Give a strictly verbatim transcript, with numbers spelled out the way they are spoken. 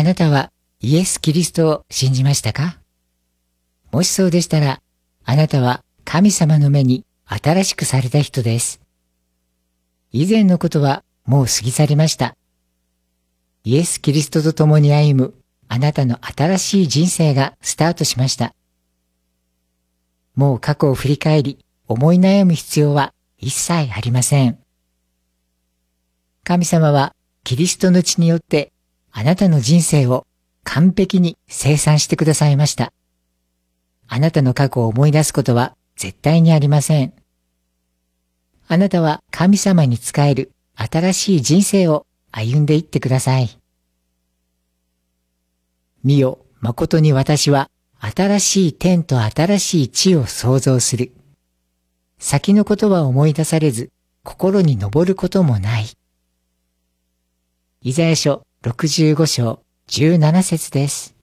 なたはイエス・キリストを信じましたか？もしそうでしたら、あなたは神様の目に新しくされた人です。以前のことはもう過ぎ去りました。イエス・キリストと共に歩むあなたの新しい人生がスタートしました。もう過去を振り返り、思い悩む必要は一切ありません。神様はキリストの血によってあなたの人生を完璧に清算してくださいました。あなたの過去を思い出すことは絶対にありません。あなたは神様に仕える新しい人生を歩んでいってください。見よ、誠に私は新しい天と新しい地を創造する。先のことは思い出されず、心に上ることもない。イザヤ書ろくじゅうご章じゅうなな節です。